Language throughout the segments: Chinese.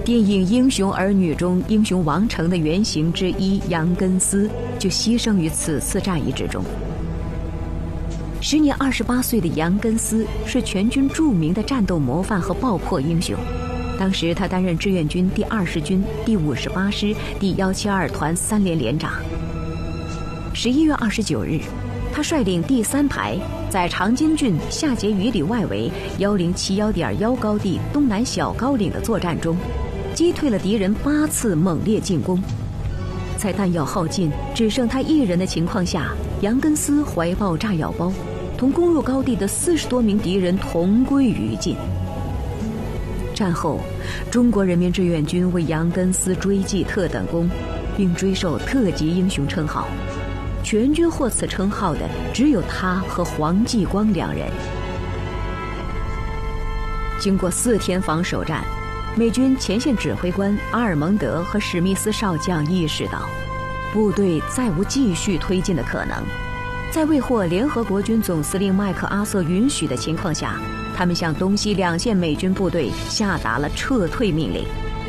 电影《英雄儿女》中英雄王成的原型之一杨根思就牺牲于此次战役之中。时年28岁的杨根思是全军著名的战斗模范和爆破英雄。当时他担任志愿军第20军第58师第172团3连连长。11月29日，他率领第3排在长津郡下碣隅里外围1071.1高地东南小高岭的作战中，击退了敌人8次猛烈进攻。在弹药耗尽只剩他一人的情况下，杨根思怀抱炸药包，同攻入高地的40多名敌人同归于尽。战后，中国人民志愿军为杨根思追记特等功，并追授特级英雄称号。全军获此称号的只有他和黄继光2人。经过4天防守战，美军前线指挥官阿尔蒙德和史密斯少将意识到，部队再无继续推进的可能。在未获联合国军总司令麦克阿瑟允许的情况下，他们向东西2线美军部队下达了撤退命令。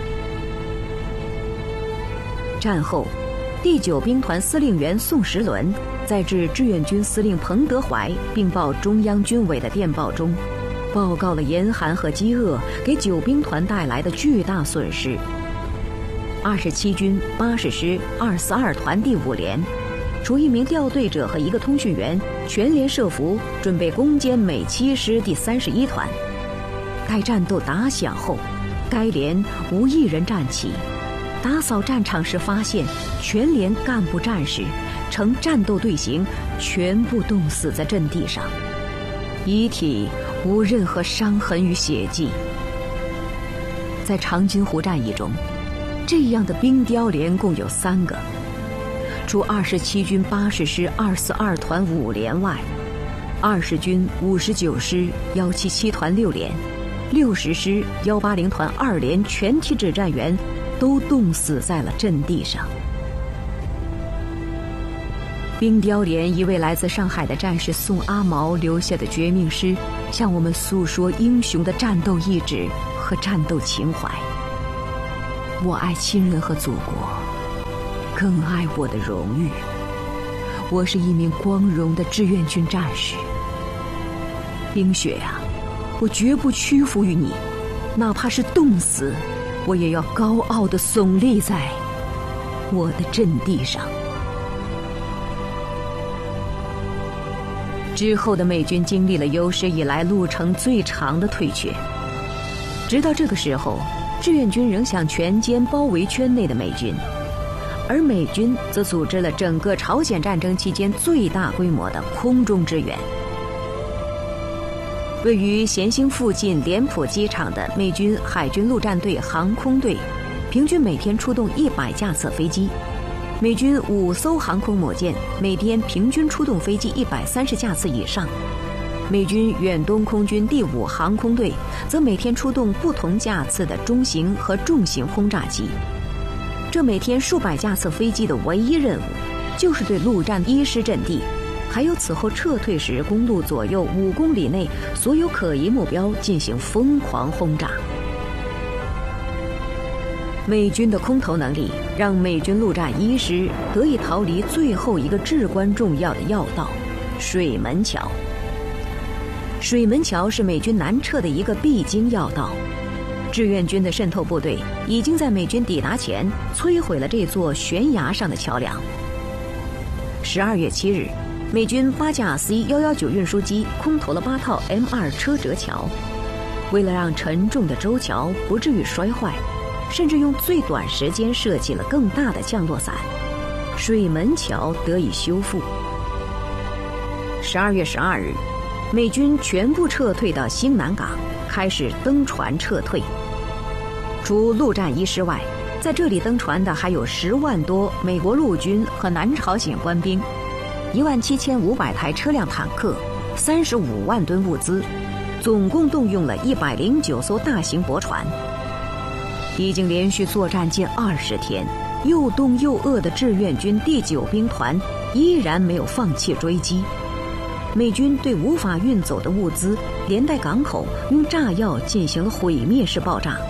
战后，第9兵团司令员宋时轮在致志愿军司令彭德怀并报中央军委的电报中，报告了严寒和饥饿给9兵团带来的巨大损失。27军80师242团第5连，除1名调队者和1个通讯员，全连设伏，准备攻坚美7师第31团。待战斗打响后，该连无一人站起。打扫战场时发现，全连干部战士呈战斗队形，全部冻死在阵地上，遗体无任何伤痕与血迹。在长津湖战役中，这样的冰雕连共有3个，除27军80师242团5连外，20军59师177团6连，60师180团2连全体指战员都冻死在了阵地上。冰雕连一位来自上海的战士宋阿毛留下的绝命诗，向我们诉说英雄的战斗意志和战斗情怀。我爱亲人和祖国，更爱我的荣誉。我是一名光荣的志愿军战士。冰雪啊，我绝不屈服于你，哪怕是冻死，我也要高傲地耸立在我的阵地上。之后的美军经历了有史以来路程最长的退却，直到这个时候，志愿军仍想全歼包围圈内的美军，而美军则组织了整个朝鲜战争期间最大规模的空中支援。位于咸兴附近莲浦机场的美军海军陆战队航空队，平均每天出动100架次飞机。美军5艘航空母舰每天平均出动飞机130架次以上，美军远东空军第5航空队则每天出动不同架次的中型和重型轰炸机。这每天数百架次飞机的唯一任务，就是对陆战1师阵地，还有此后撤退时公路左右5公里内所有可疑目标进行疯狂轰炸。美军的空投能力让美军陆战1师得以逃离最后一个至关重要的要道——水门桥。水门桥是美军南撤的一个必经要道，志愿军的渗透部队已经在美军抵达前摧毁了这座悬崖上的桥梁。12月7日，美军8架 C119运输机空投了8套 M2 车辙桥，为了让沉重的舟桥不至于摔坏，甚至用最短时间设计了更大的降落伞，水门桥得以修复。12月12日，美军全部撤退到兴南港，开始登船撤退。除陆战1师外，在这里登船的还有10万多美国陆军和南朝鲜官兵，17500台车辆坦克，35万吨物资，总共动用了109艘大型驳船。已经连续作战近20天，又冻又饿的志愿军第9兵团依然没有放弃追击。美军对无法运走的物资连带港口用炸药进行了毁灭式爆炸，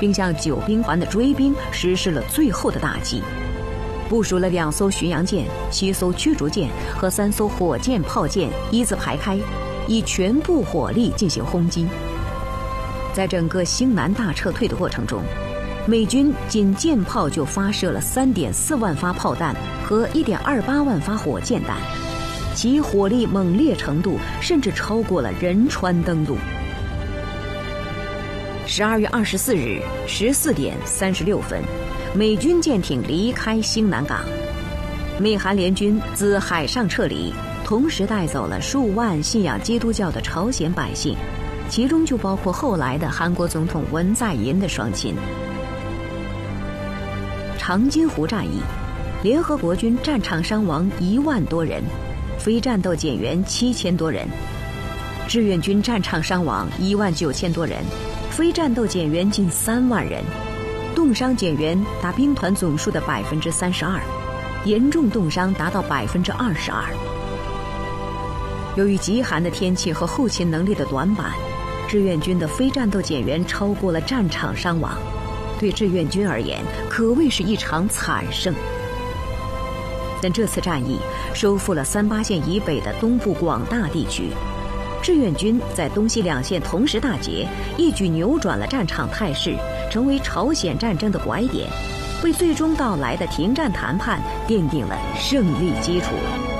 并向九兵团的追兵实施了最后的打击，部署了2艘巡洋舰、7艘驱逐舰和3艘火箭炮舰一字排开，以全部火力进行轰击。在整个兴南大撤退的过程中，美军仅舰炮就发射了3.4万发炮弹和1.28万发火箭弹，其火力猛烈程度甚至超过了仁川登陆。12月24日14点36分，美军舰艇离开兴南港，美韩联军自海上撤离，同时带走了数万信仰基督教的朝鲜百姓，其中就包括后来的韩国总统文在寅的双亲。长津湖战役，联合国军战场伤亡1万多人，非战斗减员7000多人；志愿军战场伤亡19000多人，非战斗减员近3万人，冻伤减员达兵团总数的32%，严重冻伤达到22%。由于极寒的天气和后勤能力的短板，志愿军的非战斗减员超过了战场伤亡，对志愿军而言可谓是一场惨胜。但这次战役收复了3八线以北的东部广大地区，志愿军在东西2线同时大捷，一举扭转了战场态势，成为朝鲜战争的拐点，为最终到来的停战谈判奠定了胜利基础。